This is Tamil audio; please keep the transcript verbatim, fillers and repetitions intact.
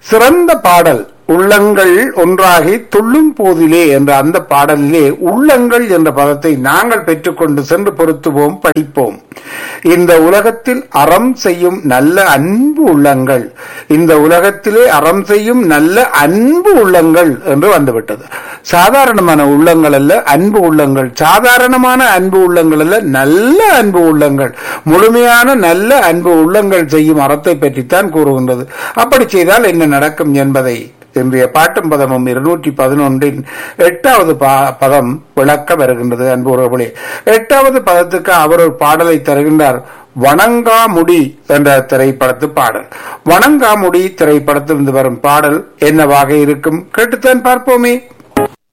சிறந்த பாடல் உள்ளங்கள் ஒன்றாகி துள்ளும் போதிலே என்ற அந்த பாடலிலே உள்ளங்கள் என்ற பதத்தை நாங்கள் பெற்றுக்கொண்டு சென்று பொருத்துவோம், படிப்போம். இந்த உலகத்தில் அறம் செய்யும் நல்ல அன்பு உள்ளங்கள், இந்த உலகத்திலே அறம் செய்யும் நல்ல அன்பு உள்ளங்கள் என்று வந்துவிட்டது. சாதாரணமான உள்ளங்கள் அல்ல, அன்பு உள்ளங்கள். சாதாரணமான அன்பு உள்ளங்கள் அல்ல, நல்ல அன்பு உள்ளங்கள். முழுமையான நல்ல அன்பு உள்ளங்கள் செய்யும் அறத்தை பற்றித்தான் கூறுகின்றது. அப்படி செய்தால் என்ன நடக்கும் என்பதை இன்றைய பாட்டும் பதமும் இருநூற்றி பதினொன்றின் எட்டாவது பதம் விளக்க வருகின்றது. அன்பு உறவுகளே, எட்டாவது பதத்துக்கு அவர் ஒரு பாடலை தருகின்றார். வணங்காமுடி என்ற திரைப்படத்து பாடல். வணங்காமுடி திரைப்படத்திலிருந்து வரும் பாடல் என்னவாக இருக்கும் கேட்டுத்தான் பார்ப்போமே.